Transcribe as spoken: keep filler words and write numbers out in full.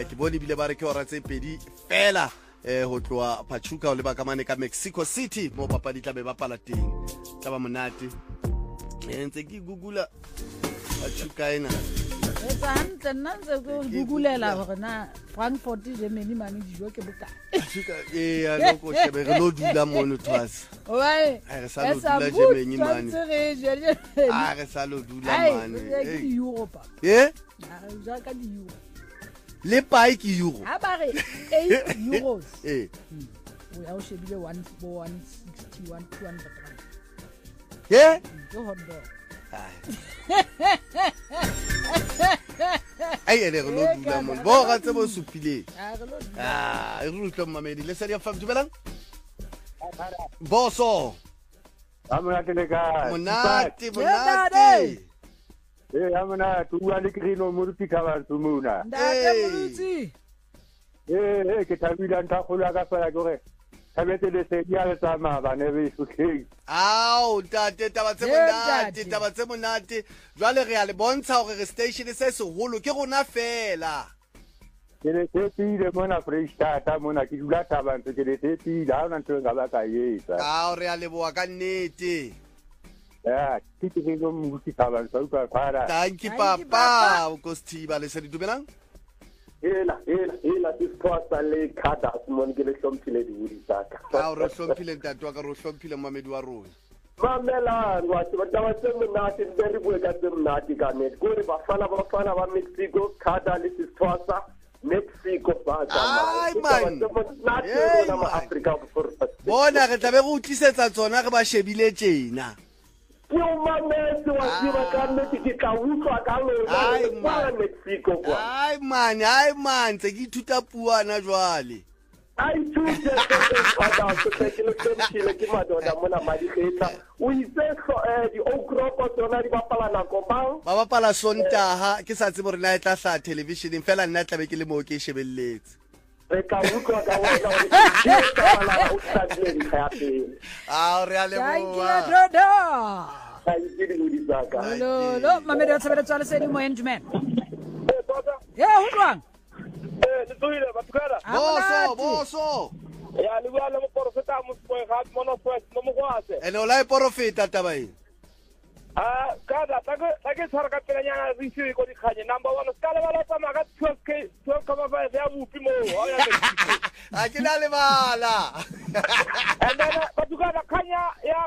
eh ke bone bile ba re ke ora tse pedi fela eh ho tloa Pachuca o le ba kamane ka Mexico City mo papadi tla be ba pala teng tla ba monate e ntse ke googula Pachuca ena etsa hantle nna ntse go googulela hore na Frankfurt Germany mane dijo ke bokae Pachuca e ya loko shebe re lo dula mono twas oe re sa lo dula Germany mane a re sa lo dula mane eh Europe eh a re ja ka di euro le pai ke euro ha ba re eight euros eh o ya o shebile one sixty-one two hundred rand eh go hot dog ai ere re lo dula mo bo ga tsebo supile ah e re tlo mamedi le seria fam dumelang boso amona tene ka monate monate eh amona tu wa le krino mo ruti ka ba tumuna ndate murutsi eh eh ke tabila nta khola ka fa gore tabete le se dia le tsama ba ne be sukheng ao tate taba tse monate taba tse monate jwale re a le bontsha hore re station se seholo ke rona fela ke le teti le mona Freestata mona ke dula taba ntse ke le teti la ona ntse ga ba ka yetsa ao re a le boa ka nnete ya ke ke go mo ruti taba sa utlwa fara thank you papa o kostiba le se di dumelang ela ela ela disposa le khada simon ke le hlomphile di budi tsaka ao re hlomphile ntate wa ka re hlomphile mamedi wa rona mamela wa se bataba se monate be re bue ka se monate ka net go re bafana bafana ba Mexico khada le disposa Mexico ba ai man hey ma Africa bona re tlabe go utlisetsa tsona re ba shebile tjena yo mametse wa diba ka nnete ke ka utlwa ka lona ba Mexico kwa ai man ai man tse ke ithuta puana jwale ai tshute khada se ke le tsentile ke madoda mona madi khetla o itse eh di okropo tsona di bapala na kopang ba bapala sontaha ke sa tsebo re na etla sa television fela nna tlabe ke le mo ke shebelletse re ka utlwa ka wena o ke bapala o tsatleng khape a re a le boa dodo ai ke di budi tsaka lo lo mamedi o tsabela tsale se di mo engman eh baba ya hutwang eh tsoile batukala boso boso ya le bua le mo profeta mo spoe ga mono first mo mo kwase ene o la e profeta tabai ah kada take take tsara ka pela nyana re itse ko di khanye number one ska le bala tsa maka twelve k twelve koma five ya mupi mo a ke na le bala and then batukala khanya ya